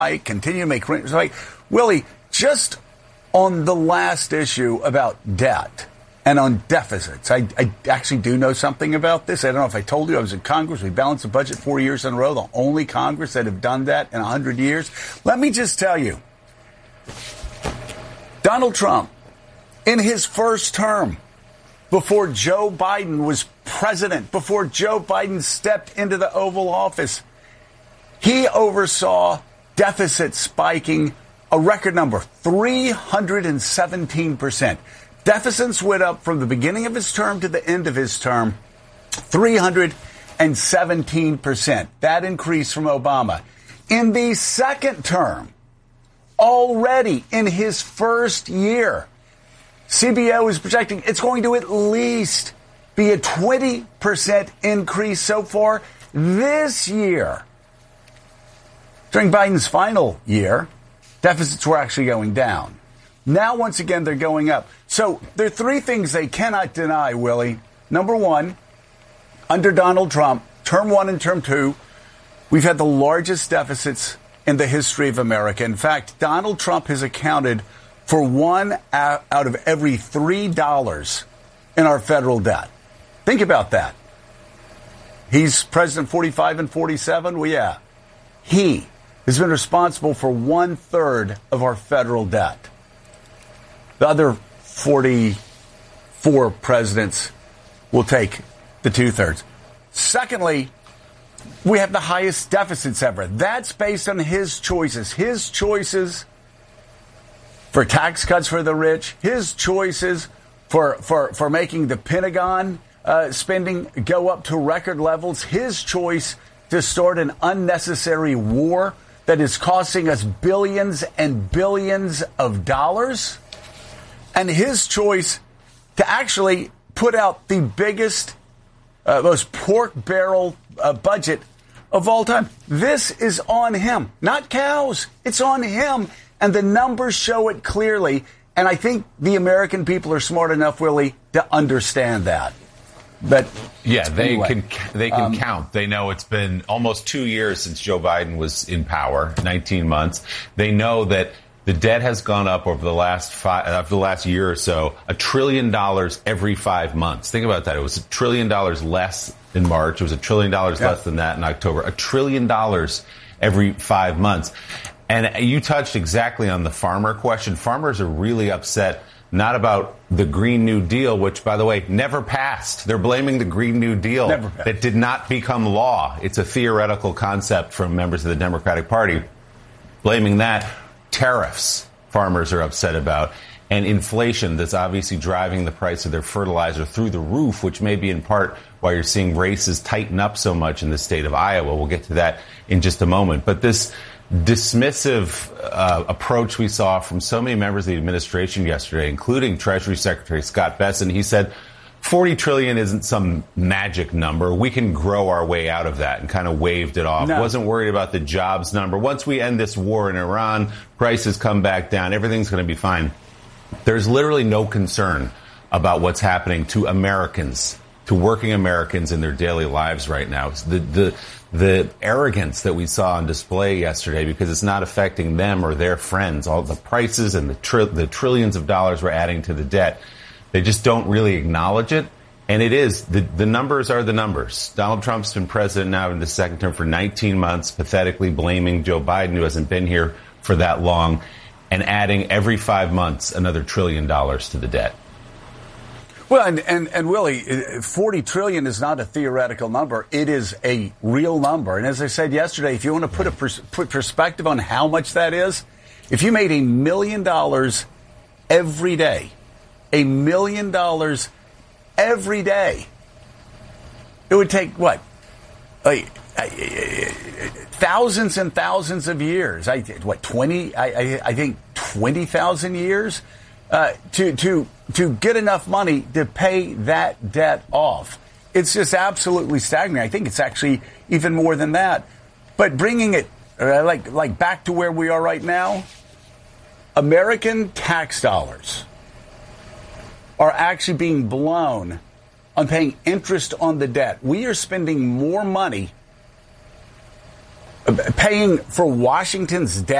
continue to make like Willie, just on the last issue about debt and on deficits. I actually do know something about this. I don't know if I told you. I was in Congress. We balanced the budget 4 years in a row, the only Congress that have done that in 100 years. Let me just tell you, Donald Trump, in his first term, before Joe Biden was president, before Joe Biden stepped into the Oval Office, he oversaw deficit spiking a record number, 317%. Deficits went up from the beginning of his term to the end of his term, 317%. That increase from Obama. In the second term, already in his first year, CBO is projecting it's going to at least be a 20% increase so far this year. During Biden's final year, deficits were actually going down. Now, once again, they're going up. So there are three things they cannot deny, Willie. Number one, under Donald Trump, term one and term two, we've had the largest deficits in the history of America. In fact, Donald Trump has accounted for one out of every $3 in our federal debt. Think about that. He's president 45 and 47. Well, yeah, he has been responsible for 1/3 of our federal debt. The other 44 presidents will take the 2/3. Secondly, we have the highest deficits ever. That's based on his choices. His choices for tax cuts for the rich. His choices for making the Pentagon spending go up to record levels. His choice to start an unnecessary war that is costing us billions and billions of dollars. And his choice to actually put out the biggest, most pork barrel budget of all time. This is on him, not cows. It's on him. And the numbers show it clearly. And I think the American people are smart enough, Willie, to understand that. But yeah, they can count. They know it's been almost 2 years since Joe Biden was in power, 19 months. They know that the debt has gone up over the last year or so, $1 trillion every 5 months. Think about that. It was $1 trillion less in March. It was $1 trillion less than that in October. $1 trillion every 5 months. And you touched exactly on the farmer question. Farmers are really upset, not about the Green New Deal, which, by the way, never passed. They're blaming the Green New Deal that did not become law. It's a theoretical concept from members of the Democratic Party. Blaming that. Tariffs, farmers are upset about, and inflation that's obviously driving the price of their fertilizer through the roof, which may be in part why you're seeing races tighten up so much in the state of Iowa. We'll get to that in just a moment. But this dismissive approach we saw from so many members of the administration yesterday, including Treasury Secretary Scott Bessent, he said, 40 trillion isn't some magic number. We can grow our way out of that, and kind of waved it off. Wasn't worried about the jobs number. Once we end this war in Iran, prices come back down. Everything's going to be fine. There's literally no concern about what's happening to Americans, to working Americans in their daily lives right now. The arrogance that we saw on display yesterday, because it's not affecting them or their friends. All the prices and the trillions of dollars we're adding to the debt. They just don't really acknowledge it. And it is. The numbers are the numbers. Donald Trump's been president now in the second term for 19 months, pathetically blaming Joe Biden, who hasn't been here for that long, and adding every 5 months another $1 trillion to the debt. Well, and Willie, 40 trillion is not a theoretical number. It is a real number. And as I said yesterday, if you want to put perspective on how much that is, if you made $1 million every day, $1 million every day, it would take what? Thousands and thousands of years. I think 20,000 years to get enough money to pay that debt off. It's just absolutely staggering. I think it's actually even more than that. But bringing it like back to where we are right now, American tax dollars are actually being blown on paying interest on the debt. We are spending more money paying for Washington's debt.